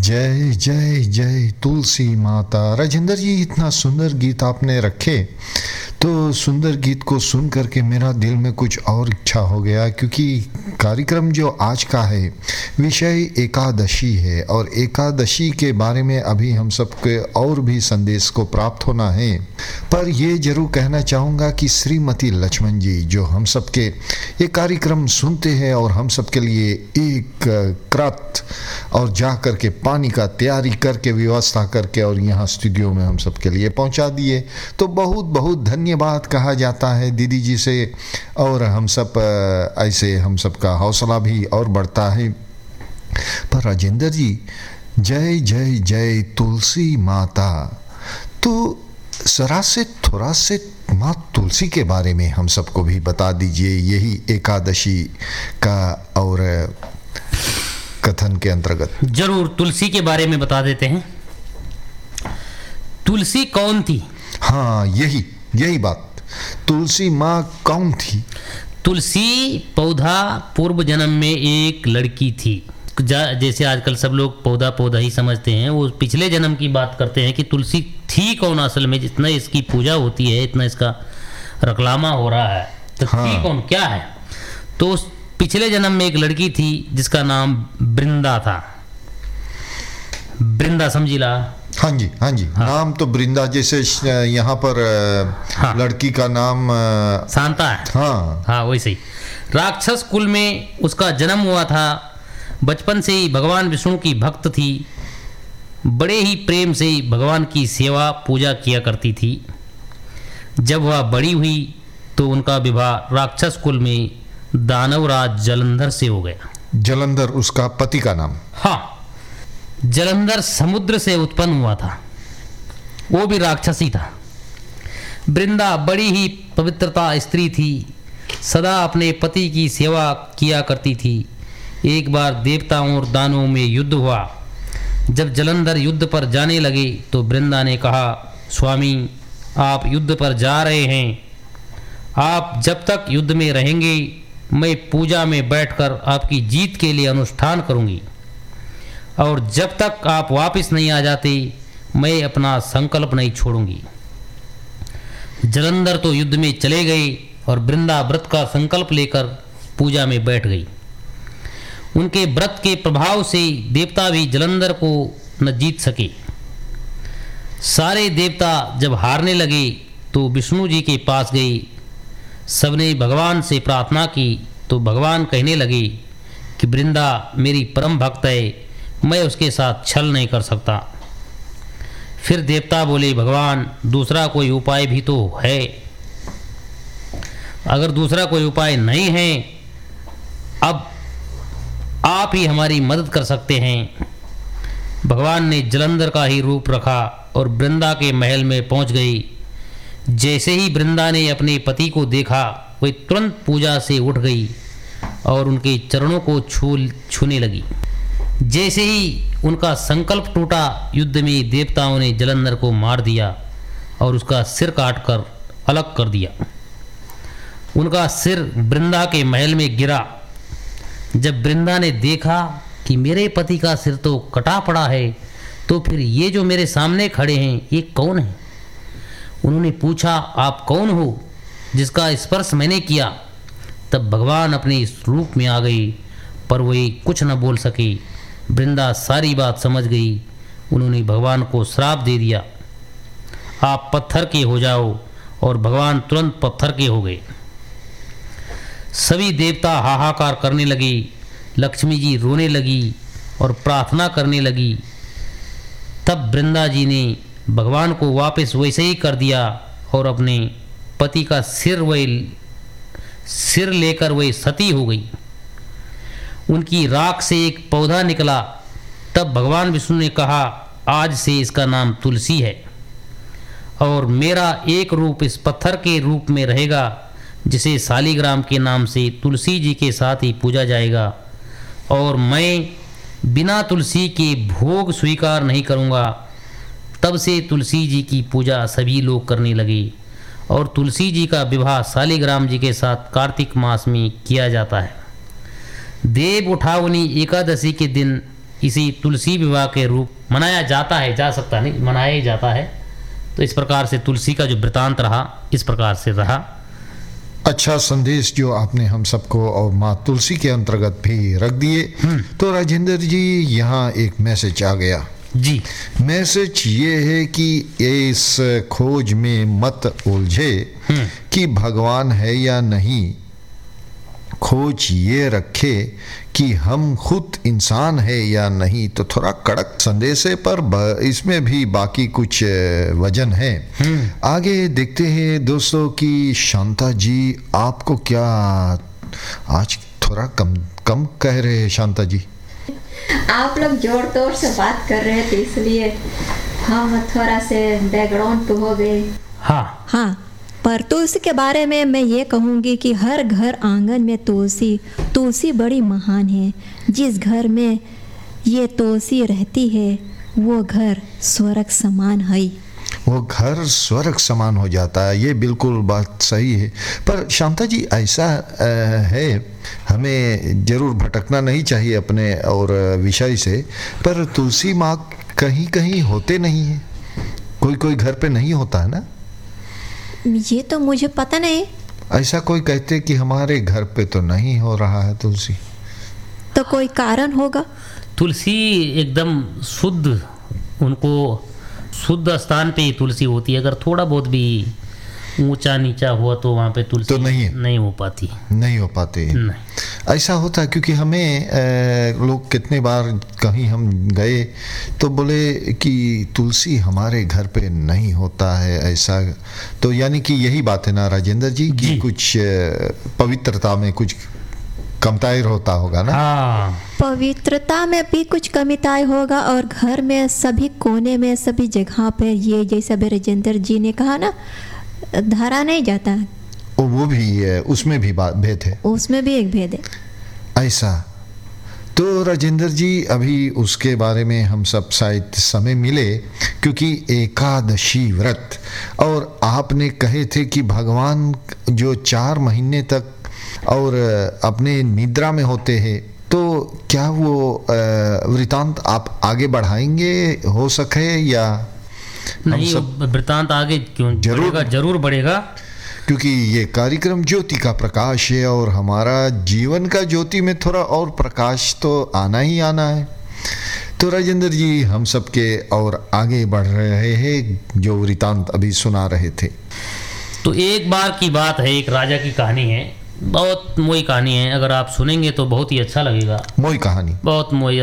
जय जय जय तुलसी माता। राजेंद्र जी, इतना सुंदर गीत आपने रखे, तो सुंदर गीत को सुन करके मेरा दिल में कुछ और इच्छा हो गया, क्योंकि कार्यक्रम जो आज का है विषय एकादशी है, और एकादशी के बारे में अभी हम सबके और भी संदेश को प्राप्त होना है। पर ये जरूर कहना चाहूँगा कि श्रीमती लक्ष्मण जी जो हम सबके ये कार्यक्रम सुनते हैं और हम सबके लिए एक कृत और जा करके पानी का तैयारी करके व्यवस्था करके और यहाँ स्टूडियो में हम सबके लिए पहुँचा दिए, तो बहुत बहुत धन्यवाद कहा जाता है दीदी जी से। और हम सब ऐसे हम सबका हौसला भी और बढ़ता है। पर राजेंद्र जी, जय जय जय तुलसी माता, तो जरा से थोड़ा से माँ तुलसी के बारे में हम सबको भी बता दीजिए, यही एकादशी का और कथन के अंतर्गत। जरूर, तुलसी के बारे में बता देते हैं। तुलसी कौन थी? हाँ, यही बात, तुलसी माँ कौन थी? तुलसी पौधा पूर्व जन्म में एक लड़की थी। जैसे आजकल सब लोग पौधा ही समझते हैं, वो पिछले जन्म की बात करते हैं कि तुलसी थी कौन असल में, जितना इसकी पूजा होती है, इतना इसका रखलामा हो रहा है, तो हाँ। थी कौन, क्या है? तो पिछले जन्म में एक लड़की थी जिसका नाम वृंदा था। वृंदा समझिला? हाँ जी, हाँ जी, हाँ। नाम तो वृंदा, जैसे यहाँ पर हाँ। लड़की का नाम शांता है। हाँ हाँ, वैसे ही राक्षस कुल में उसका जन्म हुआ था। बचपन से ही भगवान विष्णु की भक्त थी, बड़े ही प्रेम से भगवान की सेवा पूजा किया करती थी। जब वह बड़ी हुई तो उनका विवाह राक्षस कुल में दानवराज जलंधर से हो गया। जलंधर उसका पति का नाम? हाँ, जलंधर समुद्र से उत्पन्न हुआ था, वो भी राक्षसी था। वृंदा बड़ी ही पवित्रता स्त्री थी, सदा अपने पति की सेवा किया करती थी। एक बार देवताओं और दानवों में युद्ध हुआ। जब जलंधर युद्ध पर जाने लगे तो वृंदा ने कहा, स्वामी आप युद्ध पर जा रहे हैं, आप जब तक युद्ध में रहेंगे मैं पूजा में बैठकर आपकी जीत के लिए अनुष्ठान करूंगी, और जब तक आप वापस नहीं आ जाते मैं अपना संकल्प नहीं छोड़ूंगी। जलंधर तो युद्ध में चले गए और वृंदा व्रत का संकल्प लेकर पूजा में बैठ गई। उनके व्रत के प्रभाव से देवता भी जलंधर को न जीत सके। सारे देवता जब हारने लगे तो विष्णु जी के पास गए। सबने भगवान से प्रार्थना की तो भगवान कहने लगे कि वृंदा मेरी परम भक्त है, मैं उसके साथ छल नहीं कर सकता। फिर देवता बोले, भगवान दूसरा कोई उपाय भी तो है, अगर दूसरा कोई उपाय नहीं है अब आप ही हमारी मदद कर सकते हैं। भगवान ने जलंधर का ही रूप रखा और वृंदा के महल में पहुंच गई। जैसे ही वृंदा ने अपने पति को देखा वह तुरंत पूजा से उठ गई और उनके चरणों को छूने लगी। जैसे ही उनका संकल्प टूटा, युद्ध में देवताओं ने जलंधर को मार दिया और उसका सिर काटकर अलग कर दिया। उनका सिर वृंदा के महल में गिरा। जब वृंदा ने देखा कि मेरे पति का सिर तो कटा पड़ा है, तो फिर ये जो मेरे सामने खड़े हैं ये कौन है? उन्होंने पूछा, आप कौन हो जिसका स्पर्श मैंने किया? तब भगवान अपने इस रूप में आ गई, पर वे कुछ न बोल सके। वृंदा सारी बात समझ गई। उन्होंने भगवान को श्राप दे दिया, आप पत्थर के हो जाओ, और भगवान तुरंत पत्थर के हो गए। सभी देवता हाहाकार करने लगे। लक्ष्मी जी रोने लगी और प्रार्थना करने लगी। तब वृंदा जी ने भगवान को वापस वैसे ही कर दिया और अपने पति का सिर लेकर वही सती हो गई। उनकी राख से एक पौधा निकला। तब भगवान विष्णु ने कहा, आज से इसका नाम तुलसी है और मेरा एक रूप इस पत्थर के रूप में रहेगा, जिसे शालिग्राम के नाम से तुलसी जी के साथ ही पूजा जाएगा, और मैं बिना तुलसी के भोग स्वीकार नहीं करूँगा। तब से तुलसी जी की पूजा सभी लोग करने लगे और तुलसी जी का विवाह शालिग्राम जी के साथ कार्तिक मास में किया जाता है। देव उठावनी एकादशी के दिन इसी तुलसी विवाह के रूप मनाया जाता है, जा सकता नहीं, मनाया ही जाता है। तो इस प्रकार से तुलसी का जो वृतांत रहा इस प्रकार से रहा। अच्छा संदेश जो आपने हम सबको और माँ तुलसी के अंतर्गत भी रख दिए। तो राजेंद्र जी यहाँ एक मैसेज आ गया जी। मैसेज ये है कि इस खोज में मत उलझे कि भगवान है या नहीं, खोज ये रखे कि हम खुद इंसान है या नहीं। तो थोड़ा कड़क संदेश है पर इसमें भी बाकी कुछ वजन है। आगे देखते हैं दोस्तों कि शांता जी आपको क्या आज थोड़ा कम कम कह रहे हैं। शांता जी आप लोग जोर तोड़ से बात कर रहे थे इसलिए हम थोड़ा से बैकग्राउंड पे हो गए। हाँ, पर तुलसी के बारे में मैं ये कहूँगी कि हर घर आंगन में तुलसी बड़ी महान है। जिस घर में ये तुलसी रहती है वो घर स्वर्ग समान है। वो घर स्वर्ग समान हो जाता है, ये बिल्कुल बात सही है। पर शांता जी ऐसा है, हमें जरूर भटकना नहीं चाहिए अपने और विषय से, पर तुलसी माँ कहीं कहीं होते नहीं है, कोई कोई घर पे नहीं होता है ना। ये तो मुझे पता नहीं। ऐसा कोई कहते कि हमारे घर पे तो नहीं हो रहा है तुलसी, तो कोई कारण होगा। तुलसी एकदम शुद्ध, उनको शुद्ध स्थान पे ही तुलसी होती है। अगर थोड़ा बहुत भी ऊंचा नीचा हुआ तो वहाँ पे तुलसी तो नहीं हो पाती, नहीं हो पाते। नहीं। ऐसा होता है क्योंकि हमें लोग कितने बार कहीं हम गए तो बोले कि तुलसी हमारे घर पे नहीं होता है ऐसा। तो यानी कि यही बात है ना राजेंद्र जी कि कुछ पवित्रता में कुछ कमताई होता होगा ना। हाँ, पवित्रता में भी कुछ कमिताई होगा और घर में सभी कोने में सभी जगह पे ये जैसा राजेंद्र जी ने कहा ना धरा नहीं जाता। वो भी है, उसमें भी बात भेद है, उसमें भी एक भेद है ऐसा। तो राजेंद्र जी अभी उसके बारे में हम सब शायद समय मिले क्योंकि एकादशी व्रत, और आपने कहे थे कि भगवान जो 4 महीने तक और अपने निद्रा में होते हैं, तो क्या वो वृतांत आप आगे बढ़ाएंगे हो सके या नहीं? वृतांत आगे क्यों बढ़ेगा, जरूर बढ़ेगा, क्योंकि ये कार्यक्रम ज्योति का प्रकाश है और हमारा जीवन का ज्योति में थोड़ा और प्रकाश तो आना ही आना है। तो राजेंद्र जी हम सबके और आगे बढ़ रहे हैं जो वृतांत अभी सुना रहे थे। तो एक बार की बात है, एक राजा की कहानी है, बहुत मोई कहानी है। अगर आप सुनेंगे तो बहुत ही अच्छा लगेगा। मोई कहानी, बहुत मोई।